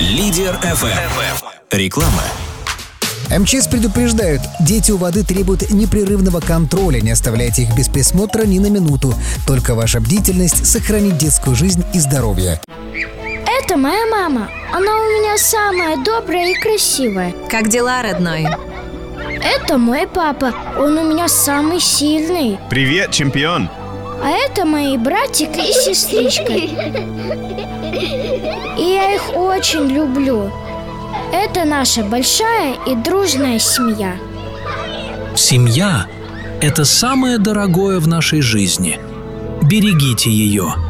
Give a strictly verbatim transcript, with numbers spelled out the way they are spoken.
Лидер эф эм. Реклама. МЧС предупреждают, дети у воды требуют непрерывного контроля, не оставляйте их без присмотра ни на минуту. Только ваша бдительность сохранит детскую жизнь и здоровье. Это моя мама. Она у меня самая добрая и красивая. Как дела, родной? Это мой папа. Он у меня самый сильный. Привет, чемпион. А это мои братик и сестричка. И я их очень люблю. Это наша большая и дружная семья. Семья – это самое дорогое в нашей жизни. Берегите ее.